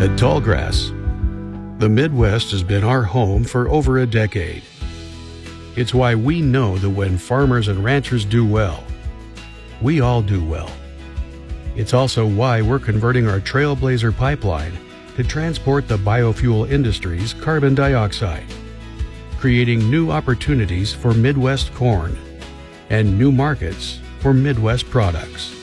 At Tallgrass, the Midwest has been our home for over a decade. It's why we know that when farmers and ranchers do well, we all do well. It's also why we're converting our Trailblazer pipeline to transport the biofuel industry's carbon dioxide, creating new opportunities for Midwest corn and new markets for Midwest products.